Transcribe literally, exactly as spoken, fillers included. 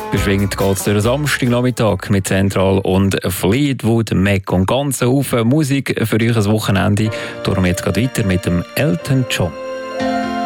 Beschwingt geht es durch den Samstagnachmittag mit Central und Fleetwood Mac und ganz Haufen Musik für euch ein Wochenende. Darum jetzt geht weiter mit dem Elton John.